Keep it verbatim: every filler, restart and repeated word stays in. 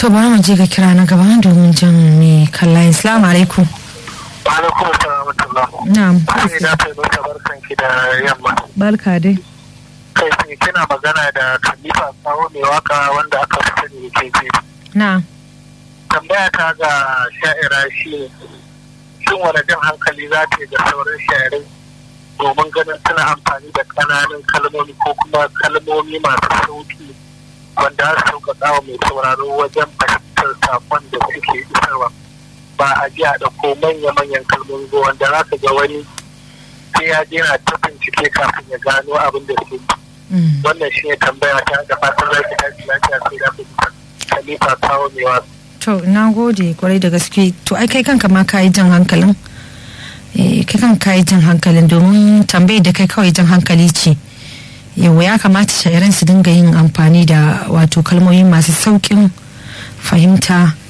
to bari mu je ga kira na gaba domin jin me kallon. Assalamu alaikum. Wa alaikum assalam. Na'am. Sai da kai ta barkan ki da yamma. Barka dai. Kai sai kina magana da Khalifa Kawo mai waka wanda aka sani ke ji. Na'am. Tambaya ta ga sha'ira shi shin wani jan hankali za ta yi ga sauran sha'irai domin ganin suna amfani da ƙananan kalmomi ko kuma kalmomi masu sauki wanda za su sauƙaƙa wa mai sauraro wajen fahimtar saƙon da suke isarwa. Ba a ji a ɗauko manya-manyan kalmomi ba wanda za ka ga wani sai ya je na ta bincike kafin ya gano abin da su. Wannan shi ne tambaya ta da fatan za ki tashi lafiya sai da ku Khalifa Kawo mai wasu. To na gode kwarai da gaske. To ai kai kanka ma ka yi jan hankalin. Eh kai kanka ka yi jan hankalin domin tambayar da kai kawai jan hankali ce. Yau ya kamata sha'iran su dinga yin amfani da wato kalmomi masu sauƙin fahimta